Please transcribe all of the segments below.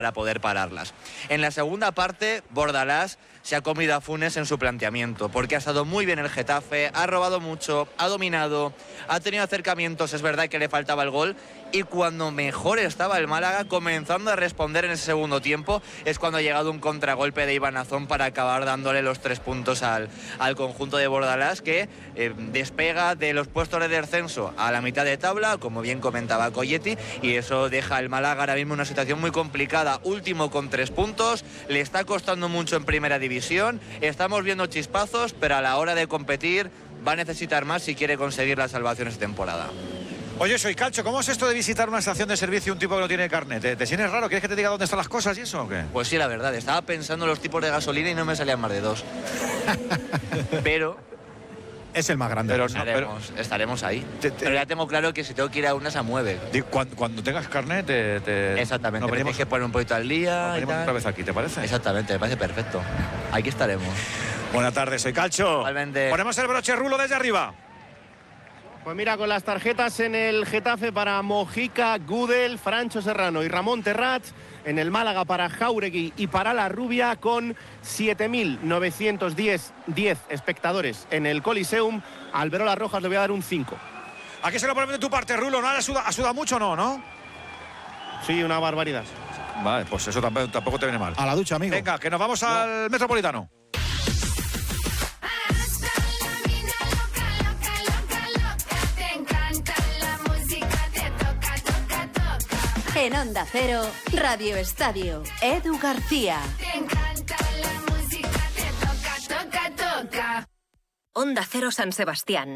para poder pararlas. En la segunda parte, Bordalás se ha comido a Funes en su planteamiento, porque ha estado muy bien el Getafe, ha robado mucho, ha dominado, ha tenido acercamientos, es verdad que le faltaba el gol, y cuando mejor estaba el Málaga, comenzando a responder en ese segundo tiempo, es cuando ha llegado un contragolpe de Iván Azón para acabar dándole los 3 puntos al conjunto de Bordalás, que despega de los puestos de descenso a la mitad de tabla, como bien comentaba Colletti, y eso deja al Málaga ahora mismo en una situación muy complicada, último con 3 puntos, le está costando mucho en primera división, estamos viendo chispazos, pero a la hora de competir va a necesitar más si quiere conseguir la salvación esta temporada. Oye, soy Calcho, ¿cómo es esto de visitar una estación de servicio un tipo que no tiene carnet? ¿Te sientes raro? ¿Quieres que te diga dónde están las cosas y eso o qué? Pues sí, la verdad, estaba pensando en los tipos de gasolina y no me salían más de 2. Pero es el más grande. Pero estaremos ahí. Pero ya tengo claro que si tengo que ir a una se mueve. Cuando tengas carnet Exactamente, me tienes que poner un poquito al día. Venimos otra vez aquí, ¿te parece? Exactamente, me parece perfecto. Aquí estaremos. Buenas tardes, soy Calcho. Igualmente. Ponemos el broche rulo desde arriba. Pues mira, con las tarjetas en el Getafe para Mojica, Gudel, Francho Serrano y Ramón Terrats. En el Málaga para Jáuregui y para La Rubia, con 7.910 espectadores en el Coliseum. Al Alberola Rojas le voy a dar un 5. ¿A qué se lo pones de tu parte, Rulo? ¿No ha sudado mucho no? Sí, una barbaridad. Vale, pues eso tampoco te viene mal. A la ducha, amigo. Venga, que nos vamos al Metropolitano. En Onda Cero, Radio Estadio, Edu García. Te encanta la música, te toca. Onda Cero San Sebastián.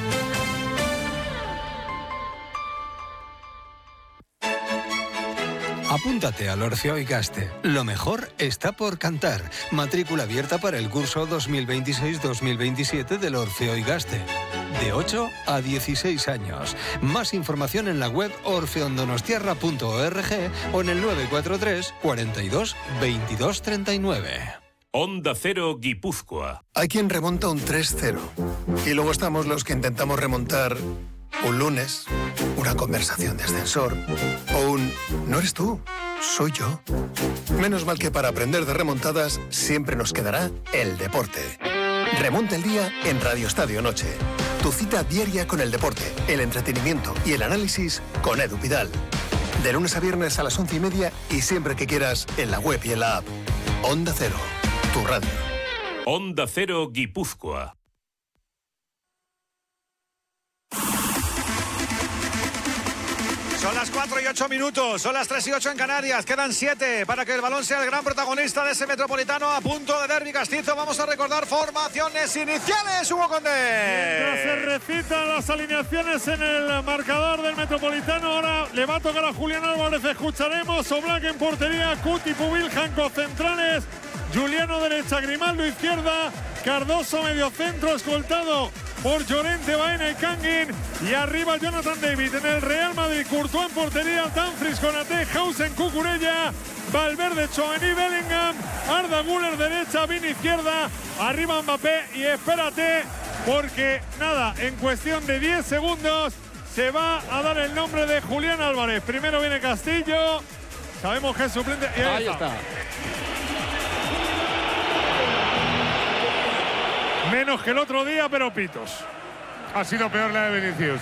Apúntate al Orfeo y Gaste. Lo mejor está por cantar. Matrícula abierta para el curso 2026-2027 del Orfeo y Gaste. De 8 a 16 años. Más información en la web orfeondonostiarra.org o en el 943 42 22 39. Onda Cero Guipúzcoa. Hay quien remonta un 3-0 y luego estamos los que intentamos remontar un lunes, una conversación de ascensor o un «no eres tú, soy yo». Menos mal que para aprender de remontadas siempre nos quedará el deporte. Remonta el día en Radio Estadio Noche. Tu cita diaria con el deporte, el entretenimiento y el análisis con Edu Pidal. De lunes a viernes a las 11:30 y siempre que quieras en la web y en la app. Onda Cero, tu radio. Onda Cero Guipúzcoa. Son las 4 y 8 minutos, son las 3 y 8 en Canarias, quedan 7 para que el balón sea el gran protagonista de ese Metropolitano a punto de derbi castizo. Vamos a recordar formaciones iniciales, Hugo Condé. Mientras se recitan las alineaciones en el marcador del Metropolitano, ahora le va a tocar a Julián Álvarez, escucharemos Oblak en portería, Cuti, Pubil, Janco centrales, Juliano derecha, Grimaldo izquierda, Cardoso medio centro, escoltado por Llorente, Baena y Kangin, y arriba Jonathan David. En el Real Madrid, Courtois en portería, Dumfries, Konaté, Hausen, Cucurella, Valverde, Tchouaméni, Bellingham, Arda Güler derecha, Vini izquierda, arriba Mbappé, y espérate porque nada, en cuestión de 10 segundos se va a dar el nombre de Julián Álvarez. Primero viene Castillo, sabemos que es suplente, y ahí está. Menos que el otro día, pero pitos. Ha sido peor la de Vinicius.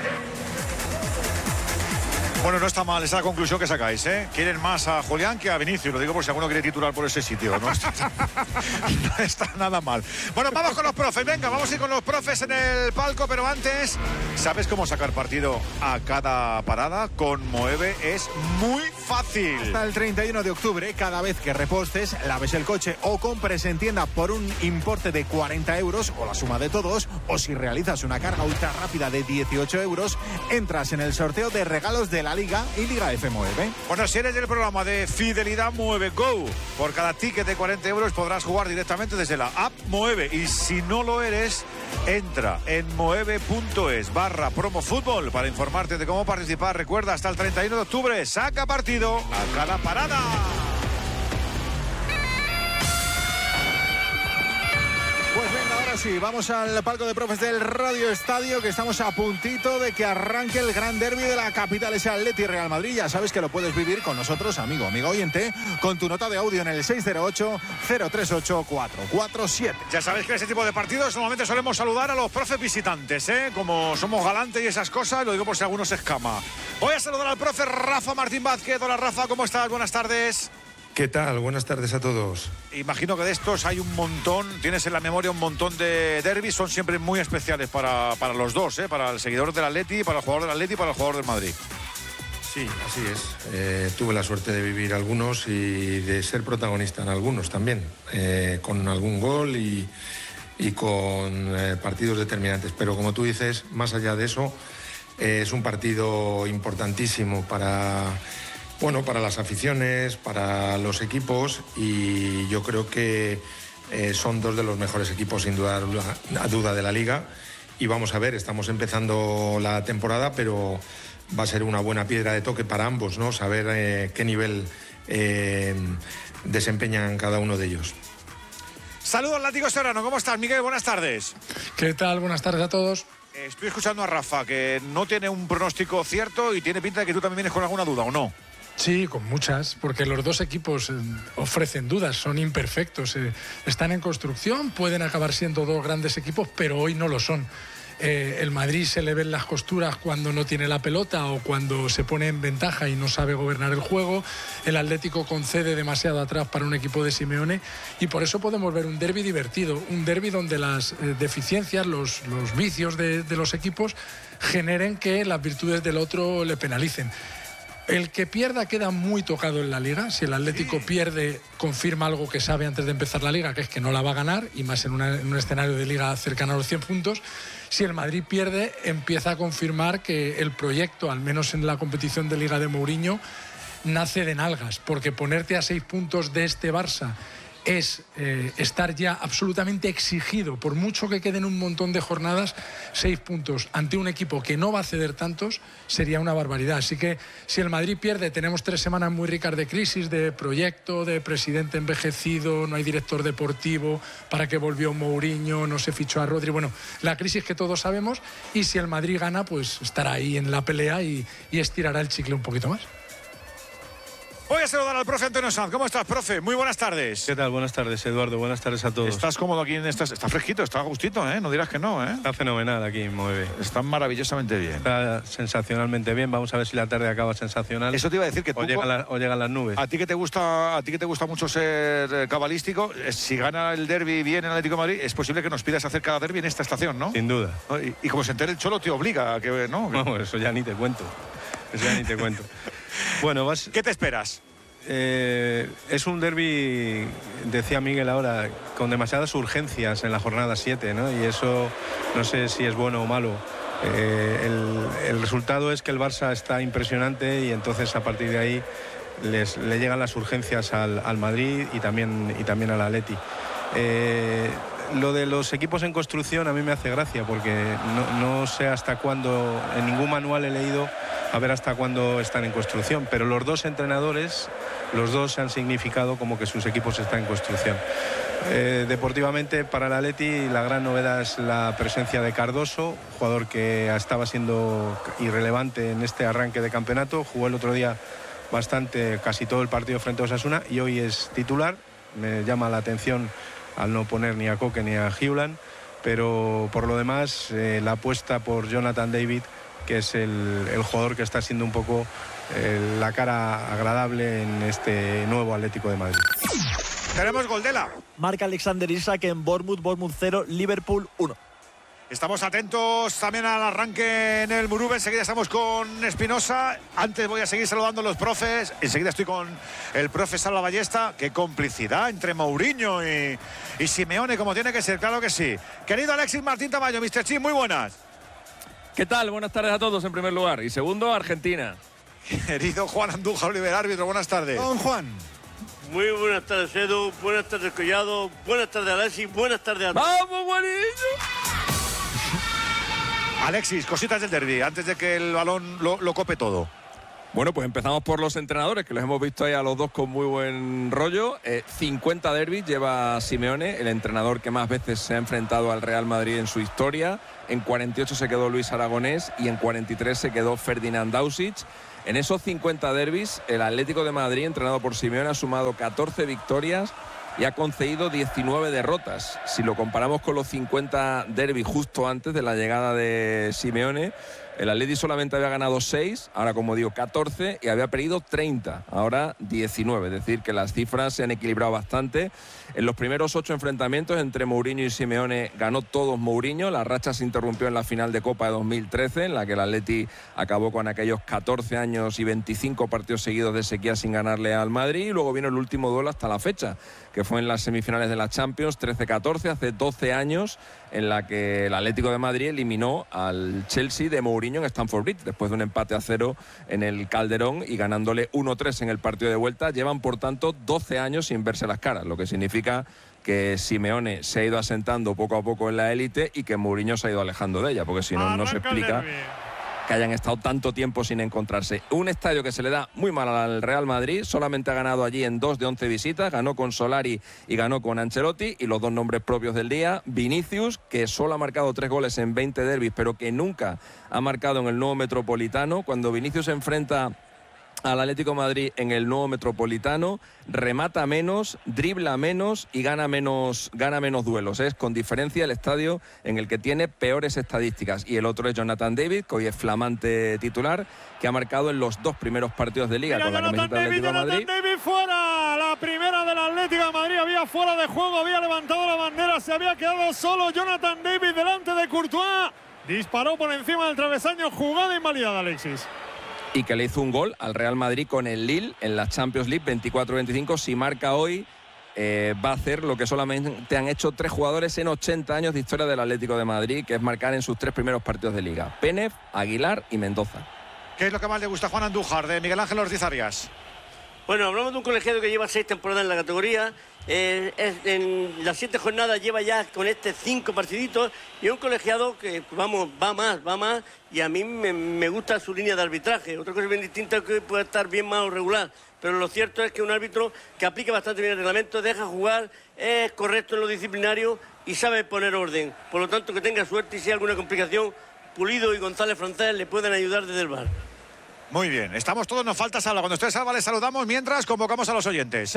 Bueno, no está mal esa conclusión que sacáis, ¿eh? Quieren más a Julián que a Vinicius. Lo digo por si alguno quiere titular por ese sitio. No está nada mal. Bueno, vamos con los profes. Venga, vamos a ir con los profes en el palco. Pero antes, ¿sabes cómo sacar partido a cada parada? Con Moeve es muy fácil. Hasta el 31 de octubre, cada vez que repostes, laves el coche o compres en tienda por un importe de 40 euros o la suma de todos, o si realizas una carga ultra rápida de 18 euros, entras en el sorteo de regalos de la Liga y Liga F Mueve. Bueno, si eres del programa de fidelidad Mueve Go, por cada ticket de 40 euros podrás jugar directamente desde la app Mueve. Y si no lo eres, entra en moeve.es/promofútbol para informarte de cómo participar. Recuerda, hasta el 31 de octubre, saca partido a cada parada. Pues venga, ahora Ahora sí, vamos al palco de profes del Radio Estadio, que estamos a puntito de que arranque el gran derbi de la capital, ese Atleti Real Madrid. Ya sabes que lo puedes vivir con nosotros, amigo oyente, con tu nota de audio en el 608-038-447. Ya sabéis que en ese tipo de partidos normalmente solemos saludar a los profes visitantes, ¿eh? Como somos galantes y esas cosas, lo digo por si alguno se escama. Voy a saludar al profe Rafa Martín Vázquez. Hola Rafa, ¿cómo estás? Buenas tardes. ¿Qué tal? Buenas tardes a todos. Imagino que de estos hay un montón, tienes en la memoria un montón de derbis, son siempre muy especiales para los dos, ¿eh? Para el seguidor del Atleti, para el jugador del Atleti y para el jugador del Madrid. Sí, así es. Tuve la suerte de vivir algunos y de ser protagonista en algunos también, con algún gol y con partidos determinantes. Pero como tú dices, más allá de eso, es un partido importantísimo para las aficiones, para los equipos, y yo creo que son dos de los mejores equipos sin duda de la liga. Y vamos a ver, estamos empezando la temporada, pero va a ser una buena piedra de toque para ambos, ¿no? Saber qué nivel desempeñan cada uno de ellos. Saludos, Látigo Serrano. ¿Cómo estás, Miguel? Buenas tardes. ¿Qué tal? Buenas tardes a todos. Estoy escuchando a Rafa, que no tiene un pronóstico cierto y tiene pinta de que tú también vienes con alguna duda, ¿o no? Sí, con muchas, porque los dos equipos ofrecen dudas, son imperfectos, están en construcción, pueden acabar siendo dos grandes equipos, pero hoy no lo son. El Madrid se le ven las costuras cuando no tiene la pelota o cuando se pone en ventaja y no sabe gobernar el juego. El Atlético concede demasiado atrás para un equipo de Simeone, y por eso podemos ver un derbi divertido, un derbi donde las deficiencias, los vicios de los equipos generen que las virtudes del otro le penalicen. El que pierda queda muy tocado en la Liga. Si el Atlético pierde, confirma algo que sabe antes de empezar la Liga, que es que no la va a ganar, y más en un escenario de Liga cercano a los 100 puntos. Si el Madrid pierde, empieza a confirmar que el proyecto, al menos en la competición de Liga de Mourinho, nace de nalgas, porque ponerte a 6 puntos de este Barça es estar ya absolutamente exigido, por mucho que queden un montón de jornadas. 6 puntos ante un equipo que no va a ceder tantos sería una barbaridad. Así que si el Madrid pierde, tenemos 3 semanas muy ricas de crisis, de proyecto, de presidente envejecido, no hay director deportivo, para qué volvió Mourinho, no se fichó a Rodri. Bueno, la crisis que todos sabemos, y si el Madrid gana, pues estará ahí en la pelea y estirará el chicle un poquito más. Voy a saludar al profe Antonio Sanz. ¿Cómo estás, profe? Muy buenas tardes. ¿Qué tal? Buenas tardes, Eduardo. Buenas tardes a todos. ¿Estás cómodo aquí está fresquito, está a gustito, ¿eh? No dirás que no, ¿eh? Está fenomenal aquí, muy bien. Está maravillosamente bien. Está sensacionalmente bien. Vamos a ver si la tarde acaba sensacional. Eso te iba a decir que tú... O llegan las nubes. ¿A ti que te gusta mucho ser cabalístico? Si gana el derbi bien en Atlético de Madrid, es posible que nos pidas hacer cada derbi en esta estación, ¿no? Sin duda. Y como se entere el Cholo, te obliga a que... No, eso ya ni te cuento. Bueno, ¿qué te esperas? Es un derbi, decía Miguel ahora, con demasiadas urgencias en la jornada 7, ¿no? Y eso no sé si es bueno o malo. El resultado es que el Barça está impresionante, y entonces a partir de ahí le llegan las urgencias al Madrid y también al Atleti. Lo de los equipos en construcción a mí me hace gracia, porque no sé hasta cuándo, en ningún manual he leído a ver hasta cuándo están en construcción, pero los dos entrenadores, los dos han significado como que sus equipos están en construcción. Deportivamente, para el Atleti, la gran novedad es la presencia de Cardoso, jugador que estaba siendo irrelevante en este arranque de campeonato. Jugó el otro día bastante, casi todo el partido frente a Osasuna, y hoy es titular. Me llama la atención al no poner ni a Koke ni a Hewland, pero por lo demás, la apuesta por Jonathan David, que es el jugador que está siendo un poco la cara agradable en este nuevo Atlético de Madrid. Tenemos gol de la. Marca Alexander Isak en Bournemouth 0, Liverpool 1. Estamos atentos también al arranque en el Murube. Enseguida estamos con Espinosa. Antes voy a seguir saludando a los profes. Enseguida estoy con el profe Salva Ballesta. Qué complicidad entre Mourinho y Simeone, como tiene que ser, claro que sí. Querido Alexis Martín Tamayo, Mr. Chip, muy buenas. ¿Qué tal? Buenas tardes a todos en primer lugar. Y segundo, Argentina. Querido Juan Andújar Oliver, árbitro, buenas tardes. Don Juan. Muy buenas tardes, Edu. Buenas tardes, Collado. Buenas tardes, Alexis. Buenas tardes a todos. ¡Vamos, Juanillo! Alexis, cositas del derbi, antes de que el balón lo cope todo. Bueno, pues empezamos por los entrenadores, que los hemos visto ahí a los dos con muy buen rollo. 50 derbis lleva Simeone, el entrenador que más veces se ha enfrentado al Real Madrid en su historia. En 48 se quedó Luis Aragonés y en 43 se quedó Ferdinand Dausic. En esos 50 derbis, el Atlético de Madrid, entrenado por Simeone, ha sumado 14 victorias y ha concedido 19 derrotas. Si lo comparamos con los 50 derbis justo antes de la llegada de Simeone, el Atleti solamente había ganado 6, ahora como digo 14, y había perdido 30, ahora 19. Es decir, que las cifras se han equilibrado bastante. En los primeros 8 enfrentamientos entre Mourinho y Simeone ganó todos Mourinho. La racha se interrumpió en la final de Copa de 2013, en la que el Atleti acabó con aquellos 14 años y 25 partidos seguidos de sequía sin ganarle al Madrid. Y luego vino el último duelo hasta la fecha, que fue en las semifinales de la Champions, 13-14, hace 12 años, en la que el Atlético de Madrid eliminó al Chelsea de Mourinho en Stamford Bridge, después de un empate a 0 en el Calderón y ganándole 1-3 en el partido de vuelta. Llevan, por tanto, 12 años sin verse las caras, lo que significa que Simeone se ha ido asentando poco a poco en la élite y que Mourinho se ha ido alejando de ella, porque si no, no se explica que hayan estado tanto tiempo sin encontrarse. Un estadio que se le da muy mal al Real Madrid, solamente ha ganado allí en 2 de 11 visitas, ganó con Solari y ganó con Ancelotti, y los dos nombres propios del día, Vinicius, que solo ha marcado 3 goles en 20 derbis, pero que nunca ha marcado en el nuevo Metropolitano. Cuando Vinicius se enfrenta al Atlético de Madrid en el nuevo Metropolitano, remata menos, dribla menos y gana menos duelos. Es con diferencia el estadio en el que tiene peores estadísticas. Y el otro es Jonathan David, que hoy es flamante titular, que ha marcado en los 2 primeros partidos de Liga. Mira, con la camiseta del Atlético de Madrid. Jonathan David fuera, la primera del Atlético de Madrid, había fuera de juego, había levantado la bandera, se había quedado solo Jonathan David delante de Courtois, disparó por encima del travesaño, jugada invalidada, Alexis. Y que le hizo un gol al Real Madrid con el Lille en la Champions League 24-25. Si marca hoy, va a hacer lo que solamente han hecho 3 jugadores en 80 años de historia del Atlético de Madrid, que es marcar en sus 3 primeros partidos de Liga: Pénez, Aguilar y Mendoza. ¿Qué es lo que más le gusta a Juan Andújar de Miguel Ángel Ortiz Arias? Bueno, hablamos de un colegiado que lleva 6 temporadas en la categoría. En las 7 jornadas lleva ya con 5 partiditos, y un colegiado que, vamos, va más, y a mí me gusta su línea de arbitraje. Otra cosa bien distinta es que puede estar bien más o regular, pero lo cierto es que un árbitro que aplica bastante bien el reglamento, deja jugar, es correcto en lo disciplinario y sabe poner orden. Por lo tanto, que tenga suerte, y si hay alguna complicación, Pulido y González Francés le pueden ayudar desde el VAR. Muy bien, estamos todos, nos falta Salva. Cuando esté Salva les saludamos, mientras convocamos a los oyentes.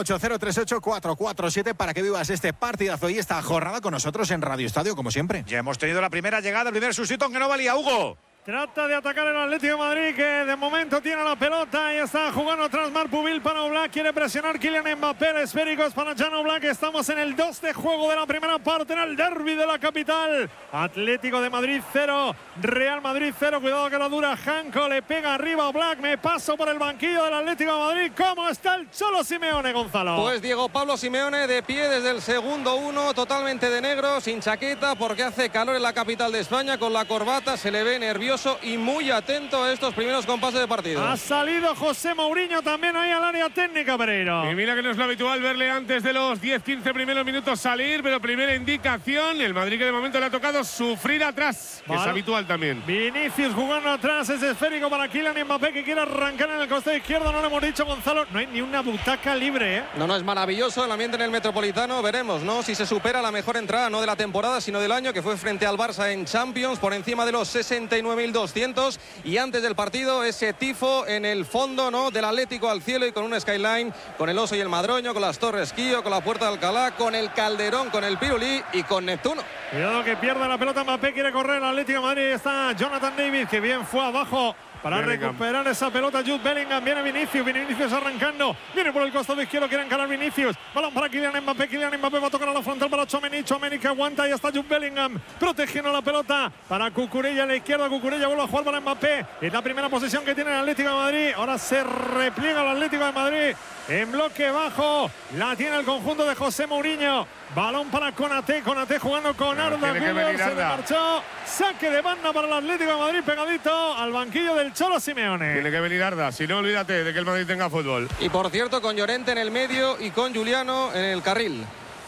608-038-447 para que vivas este partidazo y esta jornada con nosotros en Radio Estadio, como siempre. Ya hemos tenido la primera llegada, el primer suscito, que no valía, Hugo. Trata de atacar el Atlético de Madrid, que de momento tiene la pelota y está jugando atrás Marc Pubil para Oblak. Quiere presionar Kylian Mbappé, el esférico es para Jan Oblak. Estamos en el 2 de juego de la primera parte en el derbi de la capital. Atlético de Madrid 0, Real Madrid 0. Cuidado que la dura Janko, le pega arriba a Oblak. Me paso por el banquillo del Atlético de Madrid. ¿Cómo está el Cholo Simeone, Gonzalo? Pues Diego Pablo Simeone de pie desde el segundo 1, totalmente de negro, sin chaqueta, porque hace calor en la capital de España. Con la corbata se le ve nervioso y muy atento a estos primeros compases de partido. Ha salido José Mourinho también ahí al área técnica, Pereiro. Y mira que no es lo habitual verle antes de los 10-15 primeros minutos salir, pero primera indicación, el Madrid que de momento le ha tocado sufrir atrás, que es habitual también. Vinicius jugando atrás, es esférico para Kylian Mbappé, que quiere arrancar en el costado izquierdo. No lo hemos dicho, Gonzalo, no hay ni una butaca libre, ¿eh? No, es maravilloso el ambiente en el Metropolitano. Veremos, ¿no?, si se supera la mejor entrada, no de la temporada, sino del año, que fue frente al Barça en Champions, por encima de los 69.200. Y antes del partido, ese tifo en el fondo, ¿no?, del Atlético al cielo, y con un skyline, con el Oso y el Madroño, con las Torres Quío, con la Puerta de Alcalá, con el Calderón, con el Pirulí y con Neptuno. Cuidado que pierde la pelota Mbappé, quiere correr el Atlético de Madrid. Está Jonathan David, que bien fue abajo para recuperar esa pelota. Jude Bellingham, viene Vinicius arrancando, viene por el costado izquierdo, quiere encarar Vinicius, balón para Kylian Mbappé va a tocar a la frontal para Tchouaméni que aguanta, y está Jude Bellingham protegiendo la pelota para Cucurella a la izquierda. Cucurella vuelve a jugar para Mbappé, es la primera posición que tiene el Atlético de Madrid. Ahora se repliega el Atlético de Madrid en bloque bajo, la tiene el conjunto de José Mourinho. Balón para Konaté jugando con Arda Güler, se le marchó. Saque de banda para el Atlético de Madrid, pegadito al banquillo del Cholo Simeone. Tiene que venir Arda, si no, olvídate de que el Madrid tenga fútbol. Y por cierto, con Llorente en el medio y con Juliano en el carril.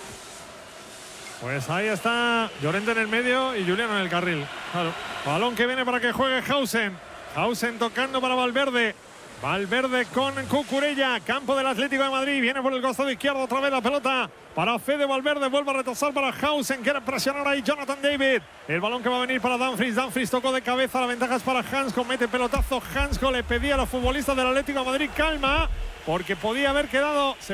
Pues ahí está Llorente en el medio y Juliano en el carril. Claro. Balón que viene para que juegue Hausen tocando para Valverde. Valverde con Cucurella, campo del Atlético de Madrid, viene por el costado izquierdo otra vez la pelota para Fede Valverde, vuelve a retrasar para Hausen, quiere presionar ahí Jonathan David, el balón que va a venir para Dumfries tocó de cabeza, la ventaja es para Hansko, mete pelotazo Hansko, le pedía a los futbolistas del Atlético de Madrid calma, porque podía haber quedado...